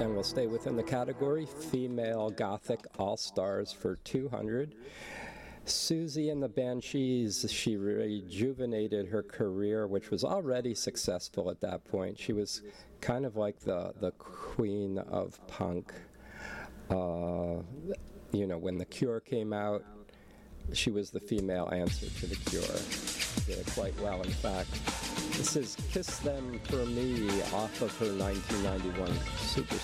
and we'll stay within the category, female Gothic all-stars for 200. Susie and the Banshees, she rejuvenated her career, which was already successful at that point. She was kind of like the queen of punk. You know, when The Cure came out, she was the female answer to The Cure. Did it quite well, in fact. This is Kiss Them For Me off of her 1991 super